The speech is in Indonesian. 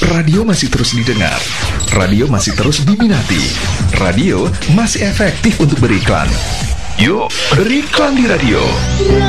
radio masih terus didengar, radio masih terus diminati, radio masih efektif untuk beriklan. Yuk, beriklan di radio.